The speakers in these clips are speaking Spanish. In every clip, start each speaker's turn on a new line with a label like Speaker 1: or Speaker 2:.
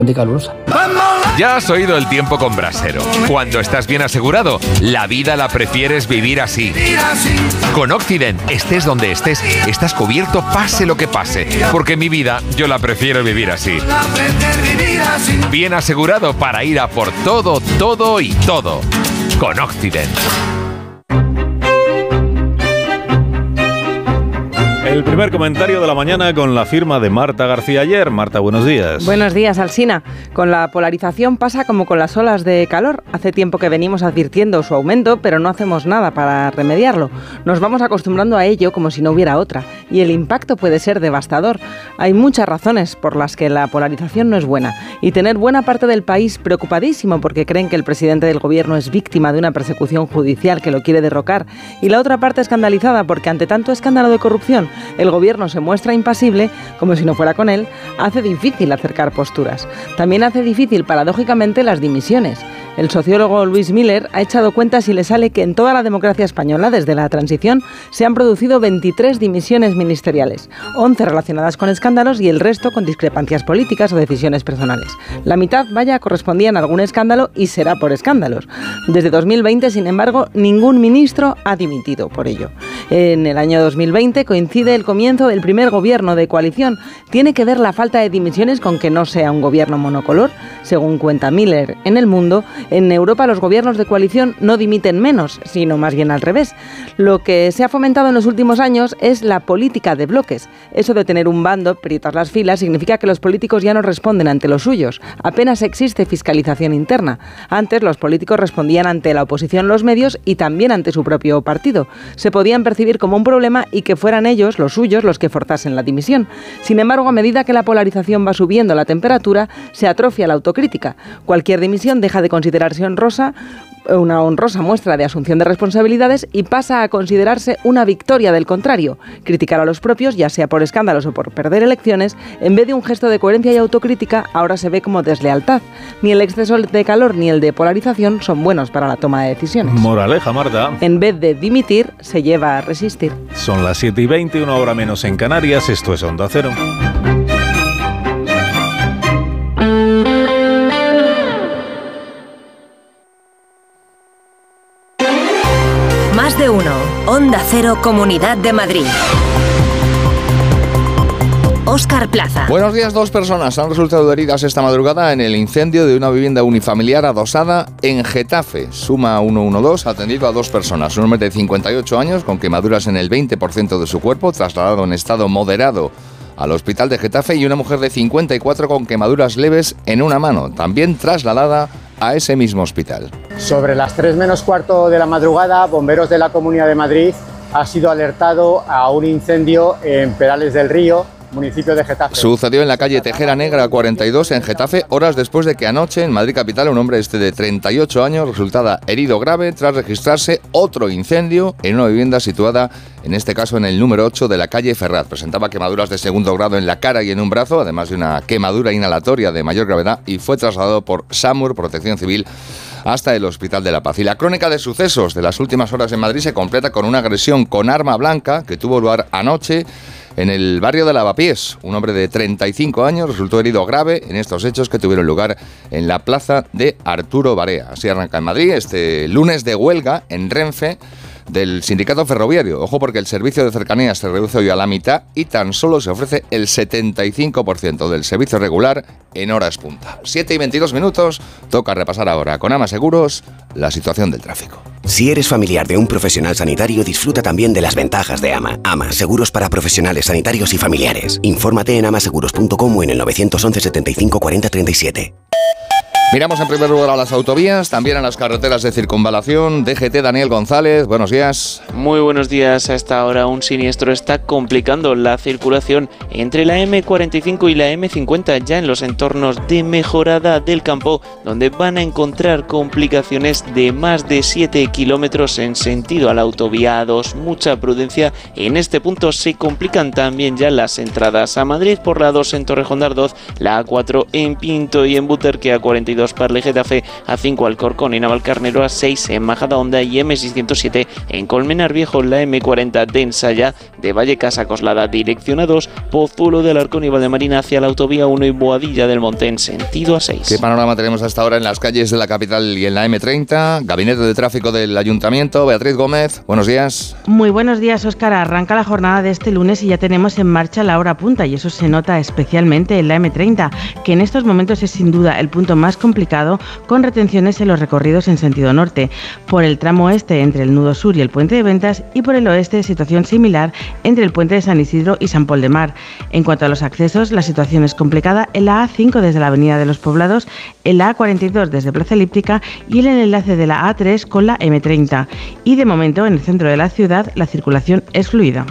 Speaker 1: calurosa.
Speaker 2: Ya has oído el tiempo con Brasero. Cuando estás bien asegurado, la vida la prefieres vivir así. Con Occident, estés donde estés, estás cubierto pase lo que pase. Porque mi vida, yo la prefiero vivir así. Bien asegurado para ir a por todo, todo y todo. Con Occident.
Speaker 3: El primer comentario de la mañana con la firma de Marta García Ayer. Marta, buenos días.
Speaker 4: Buenos días, Alsina. Con la polarización pasa como con las olas de calor. Hace tiempo que venimos advirtiendo su aumento, pero no hacemos nada para remediarlo. Nos vamos acostumbrando a ello como si no hubiera otra. Y el impacto puede ser devastador. Hay muchas razones por las que la polarización no es buena. Y tener buena parte del país preocupadísimo porque creen que el presidente del gobierno es víctima de una persecución judicial que lo quiere derrocar. Y la otra parte escandalizada porque ante tanto escándalo de corrupción, el gobierno se muestra impasible, como si no fuera con él, hace difícil acercar posturas. También hace difícil, paradójicamente, las dimisiones. El sociólogo Luis Miller ha echado cuentas y le sale que en toda la democracia española, desde la transición, se han producido 23 dimisiones ministeriales, 11 relacionadas con escándalos y el resto con discrepancias políticas o decisiones personales. La mitad, correspondían a algún escándalo y será por escándalos. Desde 2020, sin embargo, ningún ministro ha dimitido por ello. En el año 2020 coincide el comienzo del primer gobierno de coalición. ¿Tiene que ver la falta de dimisiones con que no sea un gobierno monocolor? Según cuenta Miller en El Mundo, en Europa los gobiernos de coalición no dimiten menos, sino más bien al revés. Lo que se ha fomentado en los últimos años es la política de bloques. Eso de tener un bando, aprietar las filas, significa que los políticos ya no responden ante los suyos. Apenas existe fiscalización interna. Antes los políticos respondían ante la oposición, los medios y también ante su propio partido. Se podían percibir como un problema y que fueran ellos, los suyos, los que forzasen la dimisión. Sin embargo, a medida que la polarización va subiendo la temperatura, se atrofia la autocrítica. Cualquier dimisión deja de considerarse honrosa, una honrosa muestra de asunción de responsabilidades, y pasa a considerarse una victoria del contrario. Criticar a los propios, ya sea por escándalos o por perder elecciones, en vez de un gesto de coherencia y autocrítica, ahora se ve como deslealtad. Ni el exceso de calor ni el de polarización son buenos para la toma de decisiones.
Speaker 3: Moraleja, Marta.
Speaker 4: En vez de dimitir, se lleva a resistir.
Speaker 3: Son las 7:20, una hora menos en Canarias. Esto es Onda Cero.
Speaker 5: Más de uno. Onda Cero, Comunidad de Madrid. Óscar Plaza.
Speaker 6: Buenos días. 2 personas han resultado heridas esta madrugada en el incendio de una vivienda unifamiliar adosada en Getafe. Suma 112 ha atendido a 2 personas. Un hombre de 58 años con quemaduras en el 20% de su cuerpo, trasladado en estado moderado al hospital de Getafe, y una mujer de 54 con quemaduras leves en una mano, también trasladada a ese mismo hospital.
Speaker 7: Sobre las 3 menos cuarto de la madrugada, bomberos de la Comunidad de Madrid ha sido alertado a un incendio en Perales del Río, municipio de Getafe.
Speaker 6: Sucedió en la calle Tejera Negra 42 en Getafe, horas después de que anoche en Madrid capital un hombre de 38 años resultara herido grave tras registrarse otro incendio en una vivienda situada, en este caso en el número 8 de la calle Ferraz. Presentaba quemaduras de segundo grado en la cara y en un brazo, además de una quemadura inhalatoria de mayor gravedad, y fue trasladado por SAMUR, Protección Civil, hasta el Hospital de la Paz. Y la crónica de sucesos de las últimas horas en Madrid se completa con una agresión con arma blanca que tuvo lugar anoche en el barrio de Lavapiés. Un hombre de 35 años resultó herido grave en estos hechos que tuvieron lugar en la plaza de Arturo Barea. Así arranca en Madrid este lunes de huelga en Renfe del sindicato ferroviario. Ojo, porque el servicio de cercanías se reduce hoy a la mitad y tan solo se ofrece el 75% del servicio regular en horas punta. 7:22, toca repasar ahora con AMA Seguros la situación del tráfico.
Speaker 8: Si eres familiar de un profesional sanitario, disfruta también de las ventajas de AMA. AMA, seguros para profesionales sanitarios y familiares. Infórmate en amaseguros.com o en el 911 75 40 37.
Speaker 6: Miramos en primer lugar a las autovías, también a las carreteras de circunvalación. DGT, Daniel González, buenos días.
Speaker 9: Muy buenos días. A esta hora un siniestro está complicando la circulación entre la M45 y la M50, ya en los entornos de Mejorada del Campo, donde van a encontrar complicaciones de más de 7 kilómetros en sentido a la autovía A2. Mucha prudencia. En este punto se complican también ya las entradas a Madrid por la A2 en Torrejón de Ardoz, la A4 en Pinto y en Butarque, A42 2 Parle-Getafe, A5 Alcorcón y Navalcarnero, A6 en Majadahonda y M607 en Colmenar Viejo, la M40 de Ensaya de Vallecas a Coslada, dirección A2, Pozuelo de Alarcón y Valdemarina hacia la autovía 1 y Boadilla del Monte en sentido A6.
Speaker 6: ¿Qué panorama tenemos hasta ahora en las calles de la capital y en la M30? Gabinete de Tráfico del Ayuntamiento, Beatriz Gómez, buenos días.
Speaker 1: Muy buenos días, Óscar. Arranca la jornada de este lunes y ya tenemos en marcha la hora punta, y eso se nota especialmente en la M30, que en estos momentos es sin duda el punto más complicado, con retenciones en los recorridos en sentido norte, por el tramo este entre el nudo sur y el puente de Ventas, y por el oeste situación similar entre el puente de San Isidro y San Pol de Mar. En cuanto a los accesos, la situación es complicada en la A5 desde la Avenida de los Poblados, en la A42 desde Plaza Elíptica y en el enlace de la A3 con la M30. Y de momento en el centro de la ciudad la circulación es fluida.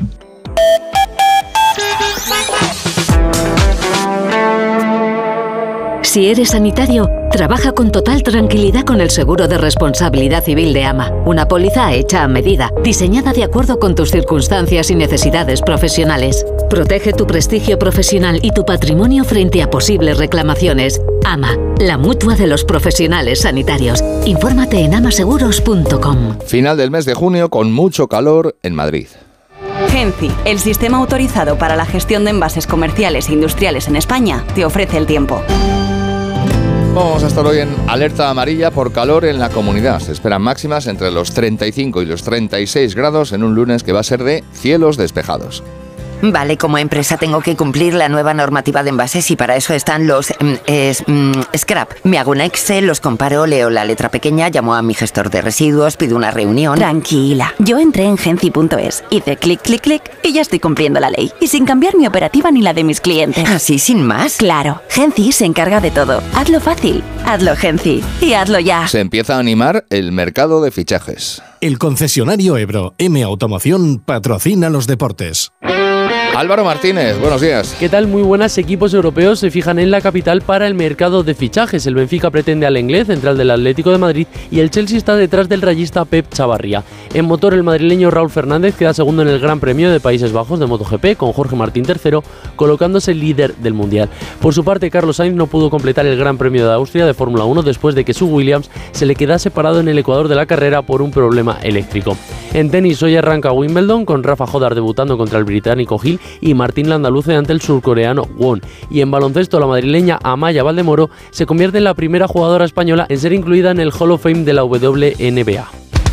Speaker 5: Si eres sanitario, trabaja con total tranquilidad con el seguro de responsabilidad civil de AMA. Una póliza hecha a medida, diseñada de acuerdo con tus circunstancias y necesidades profesionales. Protege tu prestigio profesional y tu patrimonio frente a posibles reclamaciones. AMA, la mutua de los profesionales sanitarios. Infórmate en amaseguros.com.
Speaker 6: Final del mes de junio con mucho calor en Madrid.
Speaker 10: Genci, el sistema autorizado para la gestión de envases comerciales e industriales en España, te ofrece el tiempo.
Speaker 6: Vamos a estar hoy en alerta amarilla por calor en la comunidad. Se esperan máximas entre los 35 y los 36 grados en un lunes que va a ser de cielos despejados.
Speaker 11: Vale, como empresa tengo que cumplir la nueva normativa de envases y para eso están los scrap. Me hago un Excel, los comparo, leo la letra pequeña, llamo a mi gestor de residuos, pido una reunión.
Speaker 10: Tranquila, yo entré en genci.es, hice clic, clic, clic y ya estoy cumpliendo la ley. Y sin cambiar mi operativa ni la de mis clientes.
Speaker 11: ¿Así sin más?
Speaker 10: Claro, Genci se encarga de todo. Hazlo fácil, hazlo Genci y hazlo ya.
Speaker 6: Se empieza a animar el mercado de fichajes.
Speaker 12: El concesionario Ebro M Automoción patrocina los deportes.
Speaker 6: Álvaro Martínez, buenos días.
Speaker 13: ¿Qué tal? Muy buenas. Equipos europeos se fijan en la capital para el mercado de fichajes. El Benfica pretende al Lenglet, central del Atlético de Madrid, y el Chelsea está detrás del rayista Pep Chavarría. En motor, el madrileño Raúl Fernández queda segundo en el Gran Premio de Países Bajos de MotoGP, con Jorge Martín tercero, colocándose líder del Mundial. Por su parte, Carlos Sainz no pudo completar el Gran Premio de Austria de Fórmula 1 después de que su Williams se le quedase parado en el ecuador de la carrera por un problema eléctrico. En tenis, hoy arranca Wimbledon, con Rafa Jodar debutando contra el británico Hill y Martín Landaluce ante el surcoreano Won. Y en baloncesto, la madrileña Amaya Valdemoro se convierte en la primera jugadora española en ser incluida en el Hall of Fame de la WNBA.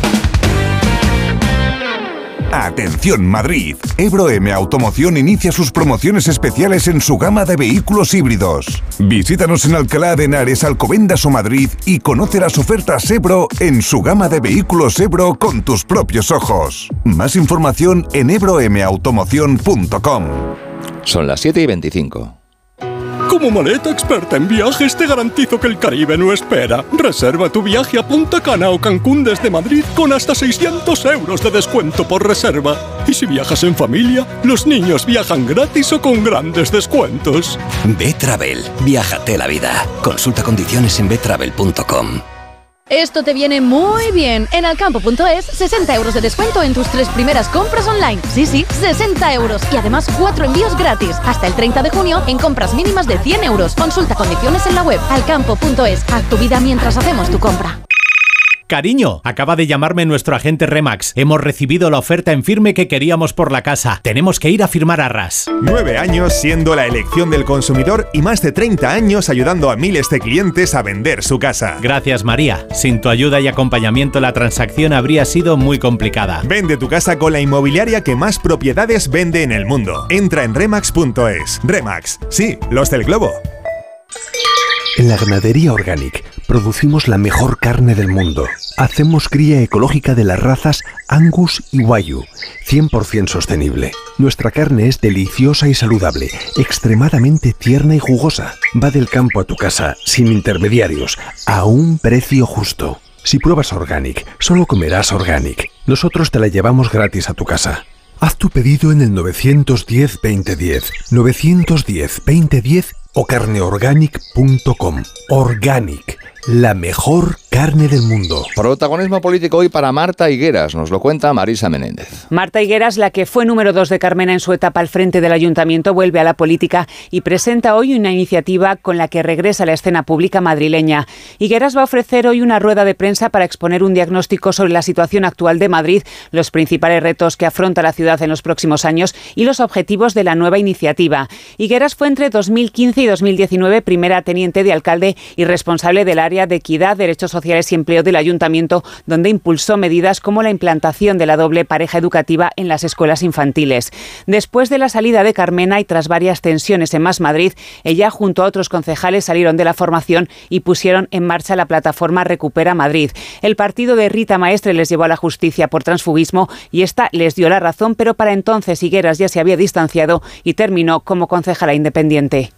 Speaker 14: Atención Madrid, Ebro M Automoción inicia sus promociones especiales en su gama de vehículos híbridos. Visítanos en Alcalá de Henares, Alcobendas o Madrid y conoce las ofertas Ebro en su gama de vehículos Ebro con tus propios ojos. Más información en ebroemautomoción.com.
Speaker 6: Son las 7:25.
Speaker 15: Como maleta experta en viajes te garantizo que el Caribe no espera. Reserva tu viaje a Punta Cana o Cancún desde Madrid con hasta 600 euros de descuento por reserva. Y si viajas en familia, los niños viajan gratis o con grandes descuentos.
Speaker 16: B-Travel. Viájate la vida. Consulta condiciones en btravel.com.
Speaker 17: Esto te viene muy bien. En alcampo.es, 60 euros de descuento en tus 3 primeras compras online. Sí, 60 euros. Y además 4 envíos gratis. Hasta el 30 de junio en compras mínimas de 100 euros. Consulta condiciones en la web. Alcampo.es. Haz tu vida mientras hacemos tu compra.
Speaker 18: Cariño, acaba de llamarme nuestro agente Remax. Hemos recibido la oferta en firme que queríamos por la casa. Tenemos que ir a firmar arras.
Speaker 19: 9 años siendo la elección del consumidor y más de 30 años ayudando a miles de clientes a vender su casa.
Speaker 18: Gracias, María. Sin tu ayuda y acompañamiento la transacción habría sido muy complicada.
Speaker 19: Vende tu casa con la inmobiliaria que más propiedades vende en el mundo. Entra en Remax.es. Remax, sí, los del globo.
Speaker 20: En la ganadería Organic producimos la mejor carne del mundo. Hacemos cría ecológica de las razas Angus y Wagyu, 100% sostenible. Nuestra carne es deliciosa y saludable, extremadamente tierna y jugosa. Va del campo a tu casa, sin intermediarios, a un precio justo. Si pruebas Organic, solo comerás Organic. Nosotros te la llevamos gratis a tu casa. Haz tu pedido en el 910-2010, 910-2010 o carneorganic.com. Organic, la mejor carne del mundo.
Speaker 6: Protagonismo político hoy para Marta Higueras, nos lo cuenta Marisa Menéndez.
Speaker 21: Marta Higueras, la que fue número 2 de Carmena en su etapa al frente del ayuntamiento, vuelve a la política y presenta hoy una iniciativa con la que regresa a la escena pública madrileña. Higueras va a ofrecer hoy una rueda de prensa para exponer un diagnóstico sobre la situación actual de Madrid, los principales retos que afronta la ciudad en los próximos años y los objetivos de la nueva iniciativa. Higueras fue entre 2015 y 2019 primera teniente de alcalde y responsable del área de equidad, derechos sociales y empleo del ayuntamiento, donde impulsó medidas como la implantación de la doble pareja educativa en las escuelas infantiles. Después de la salida de Carmena y tras varias tensiones en Más Madrid, ella junto a otros concejales salieron de la formación y pusieron en marcha la plataforma Recupera Madrid. El partido de Rita Maestre les llevó a la justicia por transfugismo y esta les dio la razón, pero para entonces Higueras ya se había distanciado y terminó como concejala independiente.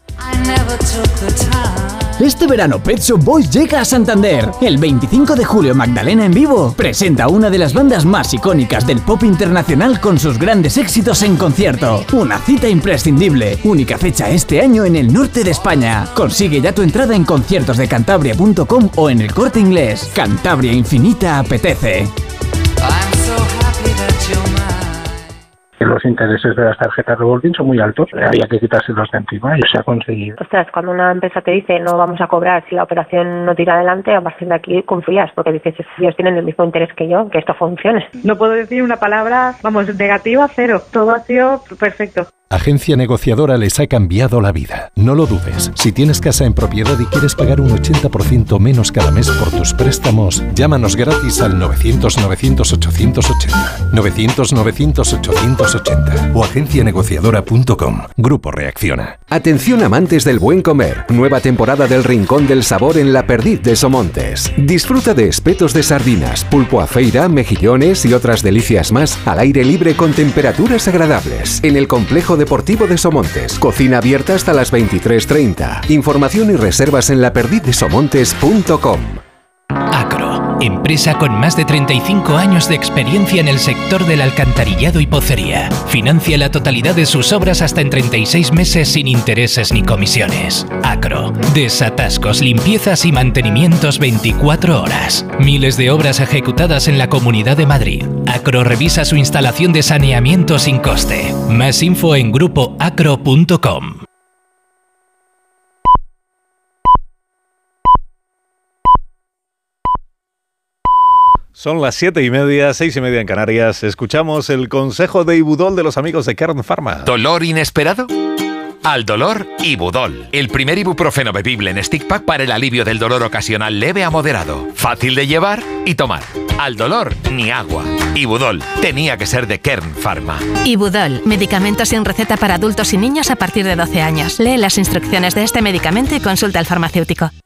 Speaker 22: Este verano Pet Shop Boys llega a Santander. El 25 de julio Magdalena en vivo presenta una de las bandas más icónicas del pop internacional con sus grandes éxitos en concierto. Una cita imprescindible. Única fecha este año en el norte de España. Consigue ya tu entrada en conciertosdecantabria.com o en El Corte Inglés. Cantabria Infinita apetece.
Speaker 23: Los intereses de las tarjetas revolving son muy altos, había que quitárselos de encima y se ha conseguido.
Speaker 24: Ostras, cuando una empresa te dice no vamos a cobrar si la operación no tira adelante, a partir de aquí confías, porque dices, ellos tienen el mismo interés que yo, que esto funcione.
Speaker 25: No puedo decir una palabra, negativa, cero. Todo ha sido perfecto.
Speaker 12: Agencia Negociadora les ha cambiado la vida. No lo dudes. Si tienes casa en propiedad y quieres pagar un 80% menos cada mes por tus préstamos, llámanos gratis al 900-900-880. 900-900-880 o agencianegociadora.com. Grupo Reacciona.
Speaker 26: Atención amantes del buen comer. Nueva temporada del Rincón del Sabor en La Perdiz de Somontes. Disfruta de espetos de sardinas, pulpo a feira, mejillones y otras delicias más al aire libre con temperaturas agradables. En el complejo deportivo de Somontes. Cocina abierta hasta las 23:30. Información y reservas en laperdizdesomontes.com.
Speaker 27: Acro, empresa con más de 35 años de experiencia en el sector del alcantarillado y pocería. Financia la totalidad de sus obras hasta en 36 meses sin intereses ni comisiones. Acro, desatascos, limpiezas y mantenimientos 24 horas. Miles de obras ejecutadas en la Comunidad de Madrid. Acro revisa su instalación de saneamiento sin coste. Más info en grupoacro.com.
Speaker 3: Son las 7:30, 6:30 en Canarias. Escuchamos el consejo de Ibudol de los amigos de Kern Pharma.
Speaker 2: ¿Dolor inesperado? Al dolor, Ibudol. El primer ibuprofeno bebible en stick pack para el alivio del dolor ocasional leve a moderado. Fácil de llevar y tomar. Al dolor, ni agua. Ibudol. Tenía que ser de Kern Pharma.
Speaker 28: Ibudol. Medicamento sin receta para adultos y niños a partir de 12 años. Lee las instrucciones de este medicamento y consulta al farmacéutico.